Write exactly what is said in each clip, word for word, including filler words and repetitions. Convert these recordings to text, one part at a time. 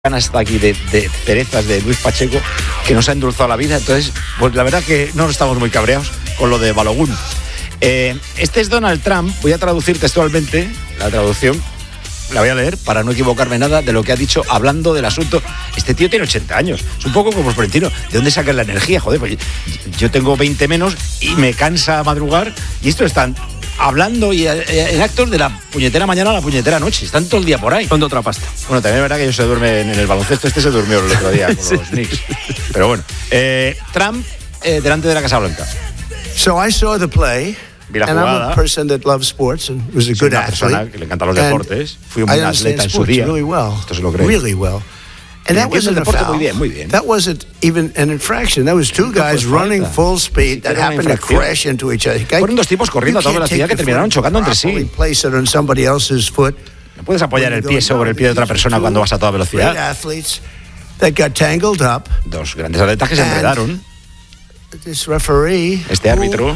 hasta aquí de, de cerezas de Luis Pacheco que nos ha endulzado la vida. Entonces, pues la verdad que no estamos muy cabreados con lo de Balogun. Eh, este es Donald Trump. Voy a traducir textualmente la traducción. La voy a leer para no equivocarme nada de lo que ha dicho hablando del asunto. Este tío tiene ochenta años. Es un poco como Florentino. ¿De dónde sacan la energía? Joder, pues yo tengo veinte menos y me cansa madrugar. Y esto están hablando y en actos de la puñetera mañana a la puñetera noche. Están todo el día por ahí. Con otra pasta. Bueno, también es verdad que ellos se duermen en el baloncesto. Este se durmió el otro día con sí. los Knicks. Pero bueno, eh, Trump eh, delante de la Casa Blanca. So I saw the play. Vi la and jugada. I'm a person that loves sports and was a Soy good una persona athlete. que le encantan los deportes. Fui un I buen understand atleta en su sports día. really well. Esto se lo creo. Really well. And that Entiendo el wasn't a deporte foul. muy bien, muy bien. That wasn't even an infraction. That was two No fue guys falta. running full speed that Era una happened to infracción. crash into each other. Fueron dos tipos corriendo a toda velocidad que terminaron chocando entre sí. Place it on somebody else's foot. No puedes apoyar el pie sobre el pie de otra persona cuando vas a toda Great velocidad. athletes that got tangled up. Dos grandes atletas que se enredaron. This referee, Este árbitro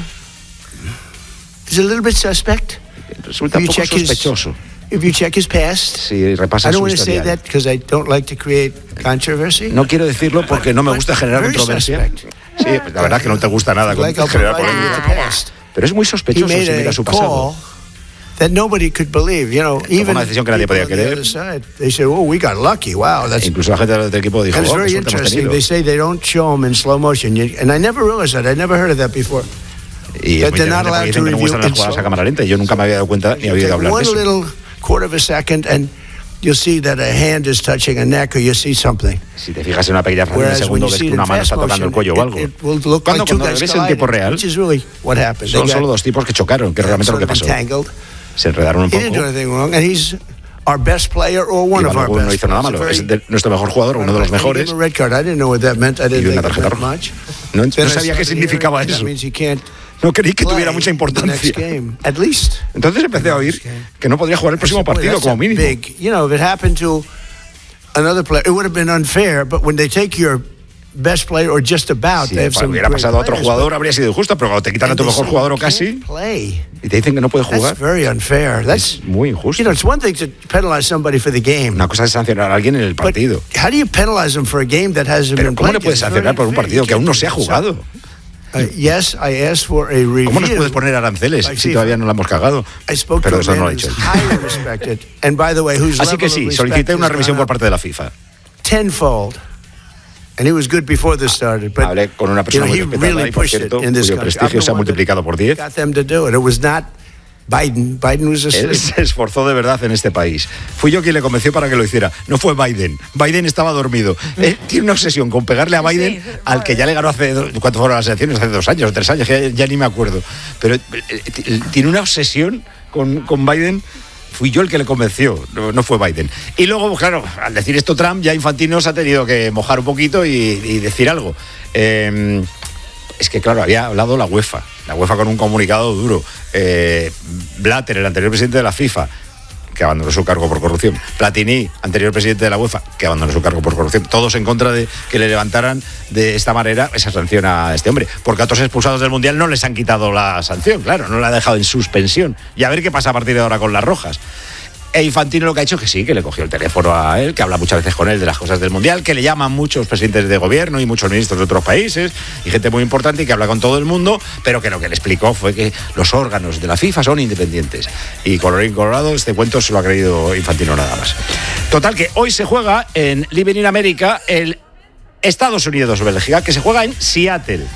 is a little bit suspect. resulta un If you poco check his- sospechoso. If you check his past. Si I repasas don't su want to say historial. that because I don't like to create controversy. No quiero decirlo porque no me gusta generar Very controversia. suspect. Sí, la verdad es que no te gusta nada con Like I'll generar provide you with polémica. the past. Pero es muy He sospechoso si made mira a su pasado. call that nobody could believe. You know, Tomó even una decisión que nadie podía people on the creer. other side, they say, "Oh, we got lucky. Wow, that's." E incluso la gente del equipo dijo, And it's oh, qué very suerte hemos interesting. tenido. They say they don't show them in slow motion, You- and I never realized that. I never heard of that before. Y es that muy they're not interesante porque allowed dicen to que no muestran las review jugadas a in cámara lenta y yo nunca me había dado cuenta ni había oído Take hablar de one eso. little quarter of a second, and you'll see that a hand is touching a neck, or you see something. Si te fijas en una pequeña fracción de Whereas when segundo you ves see que it in una mano fast está tocando el motion, cuello o algo. it, it will look Cuando like two cuando lo guys ves en tiempo colliding, real, which is really what happened. son They solo got dos tipos que chocaron, que es realmente lo sort que of pasó. entangled. Se enredaron un He didn't do poco. anything wrong, and he's our best player or Y one of our Balogun no best hizo nada malo. players. Es de nuestro mejor jugador, uno de los mejores. A red card. I didn't know what that meant. I Y didn't una think it tarjeta meant roja. much. No, no Then I sabía qué started significaba hearing that eso. means he can't No creí que tuviera play mucha the next importancia. game, at least. Entonces empecé a oír que no podría jugar el próximo I said, "Boy, partido that's como a mínimo. big, you know, if it happened to another player, it would have been unfair. But when they take your best player or just about, Si they have some hubiera great pasado a otro players, jugador habría sido injusto, pero cuando te quitan a and tu they mejor say jugador o you can't casi play. y te dicen que no puede jugar, That's very unfair. That's es muy injusto. you know, it's one thing to penalize somebody for the game. Una cosa es sancionar a alguien en el But partido. how do you penalize them for a game that hasn't Pero been ¿cómo played? le puedes It's very sancionar por un unfair. partido You que aún no can't se ha do that. jugado? Uh, yes, I asked for a review. ¿Cómo nos puedes poner aranceles By si FIFA. todavía no la hemos cagado? I spoke Pero to a eso no lo man ha who's hecho. highly respected, and by the way, whose Así que level sí, of solicité respect una has revisión gone por up parte de la FIFA. tenfold. And he was good before this started, but Hablé con una persona you know, muy he respetada really y, por pushed cierto, it in this cuyo country. prestigio I'm se ha the one multiplicado por diez. that got them to do it. It was not Biden. Biden was asleep. Él se esforzó de verdad en este país. Fui yo quien le convenció para que lo hiciera. No fue Biden. Biden estaba dormido. Él tiene una obsesión con pegarle a Biden, sí, al que ya le ganó hace... Do- ¿Cuánto fueron las elecciones? Hace dos años, tres años, que ya, ya ni me acuerdo. Pero eh, tiene una obsesión con, con Biden. Fui yo el que le convenció, no, no fue Biden. Y luego, claro, al decir esto Trump, ya Infantino se ha tenido que mojar un poquito y, y decir algo. Eh, es que, claro, había hablado la UEFA. La UEFA con un comunicado duro. Eh, Blatter, el anterior presidente de la FIFA, que abandonó su cargo por corrupción. Platini, anterior presidente de la UEFA, que abandonó su cargo por corrupción. Todos en contra de que le levantaran de esta manera esa sanción a este hombre. Porque a otros expulsados del Mundial no les han quitado la sanción, claro, no la han dejado en suspensión. Y a ver qué pasa a partir de ahora con las rojas. E Infantino lo que ha hecho es que sí, que le cogió el teléfono a él, que habla muchas veces con él de las cosas del Mundial, que le llaman muchos presidentes de gobierno y muchos ministros de otros países y gente muy importante y que habla con todo el mundo, pero que lo que le explicó fue que los órganos de la FIFA son independientes. Y colorín colorado, este cuento se lo ha creído Infantino nada más. Total, que hoy se juega en Living in America el Estados Unidos-Bélgica, que se juega en Seattle.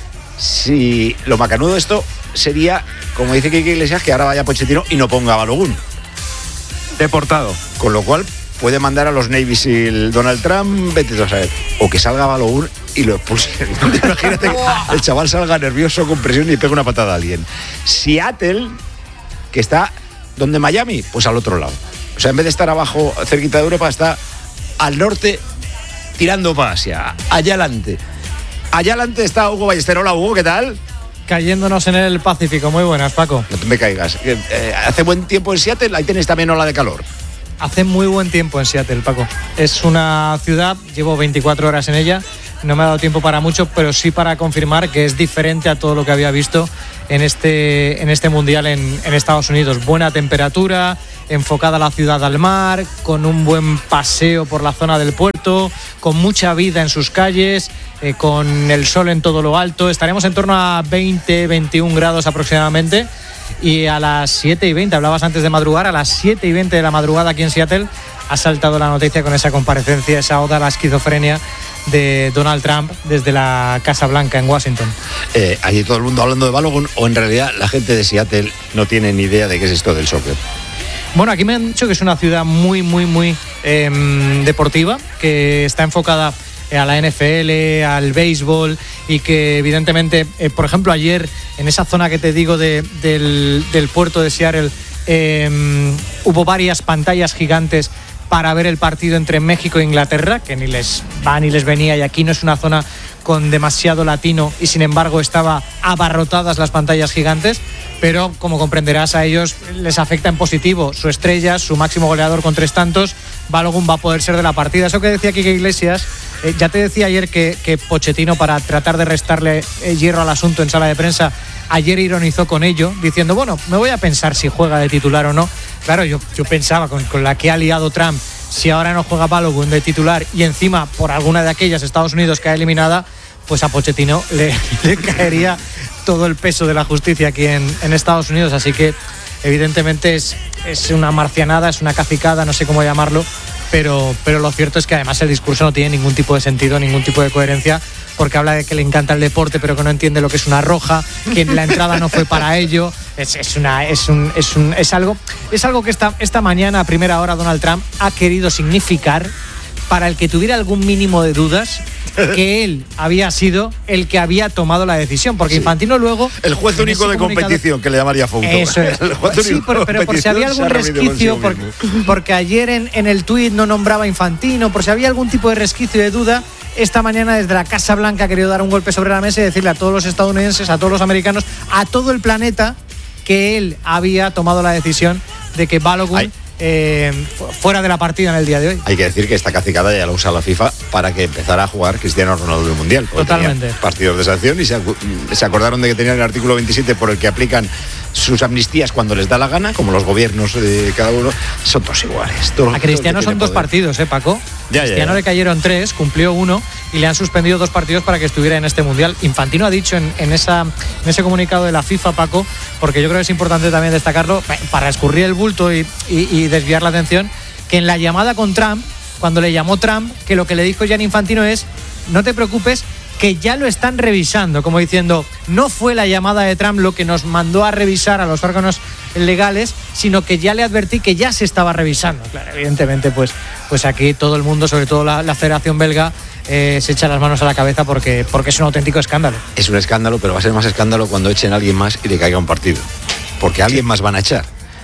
Si lo macanudo de esto sería, como dice Quique Iglesias, que ahora vaya Pochettino y no ponga a Balogun. Deportado. Con lo cual puede mandar a los Navy SEAL Donald Trump, vete a saber. O que salga Balogun y lo expulse. Imagínate que el chaval salga nervioso, con presión y pega una patada a alguien. Seattle, que está donde Miami, pues al otro lado. O sea, en vez de estar abajo, cerquita de Europa, está al norte, tirando para Asia. Allá adelante. Allá adelante está Hugo Ballester. Hola, Hugo, ¿qué tal? Cayéndonos en el Pacífico. Muy buenas, Paco. No te me caigas. Eh, eh, hace buen tiempo en Seattle, ahí tenéis también ola de calor. Hace muy buen tiempo en Seattle, Paco. Es una ciudad, llevo veinticuatro horas en ella, no me ha dado tiempo para mucho, pero sí para confirmar que es diferente a todo lo que había visto en este, en este Mundial en, en Estados Unidos. Buena temperatura, enfocada la ciudad al mar, con un buen paseo por la zona del puerto, con mucha vida en sus calles, eh, con el sol en todo lo alto. Estaremos en torno a veinte, veintiún grados aproximadamente. Y a las siete y veinte, hablabas antes de madrugar, a las siete y veinte de la madrugada aquí en Seattle ha saltado la noticia con esa comparecencia, esa oda a la esquizofrenia de Donald Trump desde la Casa Blanca en Washington. Eh, allí todo el mundo hablando de Balogun, o en realidad la gente de Seattle no tiene ni idea de qué es esto del soccer. Bueno, aquí me han dicho que es una ciudad muy, muy, muy eh, deportiva, que está enfocada a la N F L, al béisbol, y que evidentemente, eh, por ejemplo, ayer en esa zona que te digo de, del, del puerto de Seattle, eh, hubo varias pantallas gigantes para ver el partido entre México e Inglaterra, que ni les va ni les venía, y aquí no es una zona con demasiado latino y sin embargo estaba abarrotadas las pantallas gigantes, pero como comprenderás a ellos les afecta en positivo. Su estrella, su máximo goleador con tres tantos, Balogun, va a poder ser de la partida. Eso que decía Quique Iglesias, eh, ya te decía ayer que, que Pochettino, para tratar de restarle eh, hierro al asunto en sala de prensa, ayer ironizó con ello, diciendo, bueno, me voy a pensar si juega de titular o no. Claro, yo, yo pensaba con, con la que ha liado Trump, si ahora no juega Balogun de titular y encima por alguna de aquellas Estados Unidos que ha eliminada, pues a Pochettino le, le caería todo el peso de la justicia aquí en, en Estados Unidos. Así que evidentemente es, es una marcianada, es una cacicada, no sé cómo llamarlo, pero, pero lo cierto es que además el discurso no tiene ningún tipo de sentido, ningún tipo de coherencia, porque habla de que le encanta el deporte pero que no entiende lo que es una roja, que la entrada no fue para ello. Es, es, una, es, un, es, un, es, algo, es algo que esta, esta mañana a primera hora Donald Trump ha querido significar, para el que tuviera algún mínimo de dudas, que él había sido el que había tomado la decisión, porque sí. Infantino luego... El juez único de competición, que le llamaría Fouto. Eso es. Sí, pero, pero por si había algún resquicio, por, porque ayer en, en el tuit no nombraba a Infantino, por si había algún tipo de resquicio de duda, esta mañana desde la Casa Blanca ha querido dar un golpe sobre la mesa y decirle a todos los estadounidenses, a todos los americanos, a todo el planeta, que él había tomado la decisión de que Balogun... Ay. Eh, fuera de la partida en el día de hoy. Hay que decir que esta cacicada ya la usa la FIFA para que empezara a jugar Cristiano Ronaldo en el Mundial. Totalmente. Partidos de sanción y se, se acordaron de que tenían el artículo veintisiete por el que aplican sus amnistías cuando les da la gana, como los gobiernos de cada uno. Son todos iguales. Todos, a Cristiano son dos poder. partidos, ¿eh, Paco? Ya, Cristiano ya, ya. le cayeron tres, cumplió uno y le han suspendido dos partidos para que estuviera en este Mundial. Infantino ha dicho en, en, esa, en ese comunicado de la FIFA, Paco, porque yo creo que es importante también destacarlo, para escurrir el bulto y, y, y desviar la atención, que en la llamada con Trump, cuando le llamó Trump, que lo que le dijo Gianni Infantino es: no te preocupes, que ya lo están revisando, como diciendo, no fue la llamada de Trump lo que nos mandó a revisar a los órganos legales, sino que ya le advertí que ya se estaba revisando. Claro, evidentemente, pues, pues aquí todo el mundo, sobre todo la, la Federación Belga, eh, se echa las manos a la cabeza porque, porque es un auténtico escándalo. Es un escándalo, pero va a ser más escándalo cuando echen a alguien más y le caiga un partido, porque a alguien sí. más van a echar.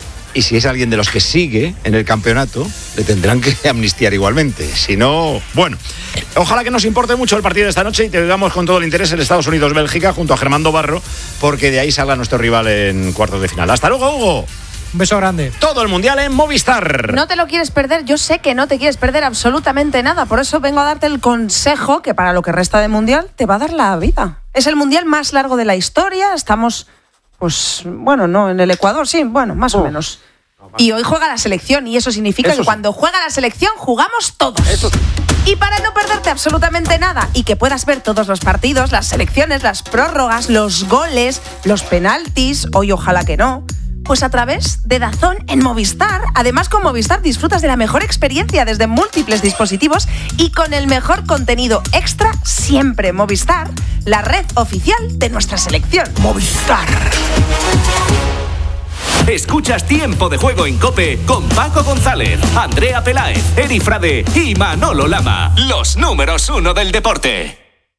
Y si es alguien de los que sigue en el campeonato, le tendrán que amnistiar igualmente. Si no, bueno, ojalá que nos importe mucho el partido de esta noche y te veamos con todo el interés en Estados Unidos-Bélgica junto a Germán Barro, porque de ahí salga nuestro rival en cuartos de final. ¡Hasta luego, Hugo! Un beso grande. Todo el Mundial en Movistar. No te lo quieres perder, yo sé que no te quieres perder absolutamente nada, por eso vengo a darte el consejo que para lo que resta de Mundial te va a dar la vida. Es el Mundial más largo de la historia, estamos... Pues, bueno, no, en el Ecuador, sí, bueno, más oh. o menos. Y hoy juega la selección y eso significa eso que sí. cuando juega la selección jugamos todos. Eso sí. Y para no perderte absolutamente nada y que puedas ver todos los partidos, las selecciones, las prórrogas, los goles, los penaltis, hoy ojalá que no, pues a través de DAZN en Movistar. Además, con Movistar disfrutas de la mejor experiencia desde múltiples dispositivos y con el mejor contenido extra siempre. Movistar, la red oficial de nuestra selección. Movistar. Escuchas Tiempo de Juego en COPE con Paco González, Andrea Peláez, Eri Frade y Manolo Lama. Los números uno del deporte.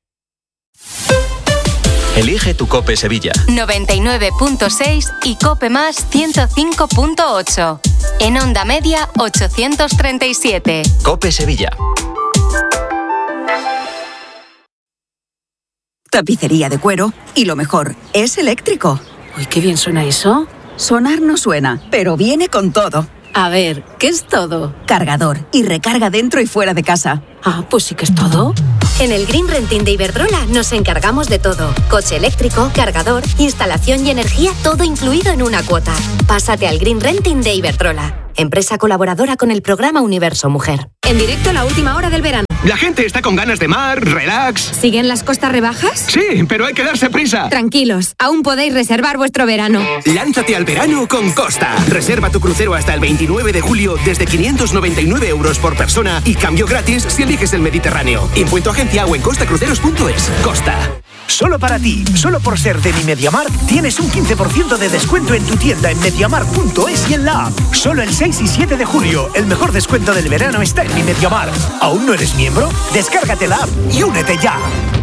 Elige tu COPE Sevilla. noventa y nueve punto seis y COPE Más ciento cinco punto ocho. En onda media ochocientos treinta y siete. COPE Sevilla. Tapicería de cuero y lo mejor, es eléctrico. Uy, qué bien suena eso. Sonar no suena, pero viene con todo. A ver, ¿qué es todo? Cargador y recarga dentro y fuera de casa. Ah, pues sí que es todo. En el Green Renting de Iberdrola nos encargamos de todo. Coche eléctrico, cargador, instalación y energía, todo incluido en una cuota. Pásate al Green Renting de Iberdrola, empresa colaboradora con el programa Universo Mujer. En directo a la última hora del verano. La gente está con ganas de mar, relax. ¿Siguen las costas rebajas? Sí, pero hay que darse prisa. Tranquilos, aún podéis reservar vuestro verano. Lánzate al verano con Costa. Reserva tu crucero hasta el veintinueve de julio desde quinientos noventa y nueve euros por persona y cambio gratis si eliges el Mediterráneo. Info en tu agencia o en costacruceros punto es. Costa. Solo para ti, solo por ser de mi MediaMarkt, tienes un quince por ciento de descuento en tu tienda en mediamarkt punto es y en la app. Solo el seis y siete de julio, el mejor descuento del verano está en mi MediaMarkt. ¿Aún no eres miembro? Descárgate la app y únete ya.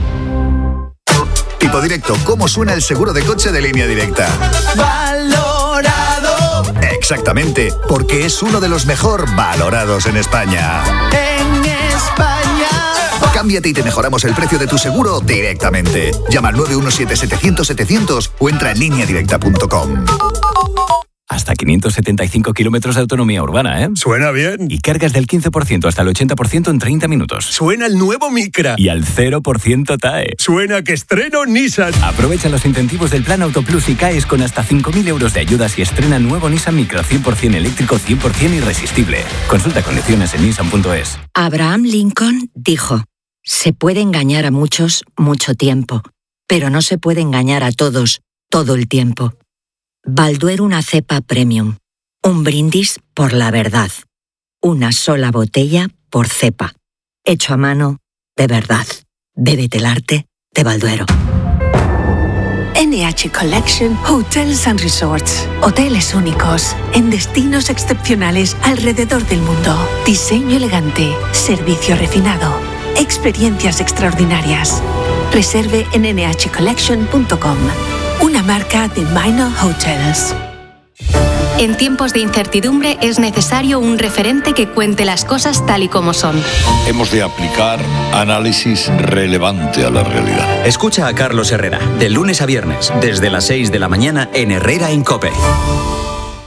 Tipo Directo, ¿cómo suena el seguro de coche de Línea Directa? Valorado. Exactamente, porque es uno de los mejor valorados en España. En España. Cámbiate y te mejoramos el precio de tu seguro directamente. Llama al nueve uno siete, setecientos, setecientos o entra en línea directa punto com. Hasta quinientos setenta y cinco kilómetros de autonomía urbana, ¿eh? Suena bien. Y cargas del quince por ciento hasta el ochenta por ciento en treinta minutos. Suena el nuevo Micra. Y al cero por ciento T A E. Suena que estreno Nissan. Aprovecha los incentivos del Plan Autoplus y caes con hasta cinco mil euros de ayudas y estrena nuevo Nissan Micra cien por ciento eléctrico, cien por ciento irresistible. Consulta condiciones en nissan punto es. Abraham Lincoln dijo: se puede engañar a muchos mucho tiempo, pero no se puede engañar a todos todo el tiempo. Balduero una cepa premium. Un brindis por la verdad. Una sola botella por cepa. Hecho a mano de verdad. Bébete el arte de Balduero. N H Collection Hotels and Resorts. Hoteles únicos en destinos excepcionales alrededor del mundo. Diseño elegante, servicio refinado, experiencias extraordinarias. Reserve en ene hache collection punto com. Una marca de Minor Hotels. En tiempos de incertidumbre es necesario un referente que cuente las cosas tal y como son. Hemos de aplicar análisis relevante a la realidad. Escucha a Carlos Herrera, de lunes a viernes, desde las seis de la mañana en Herrera en COPE.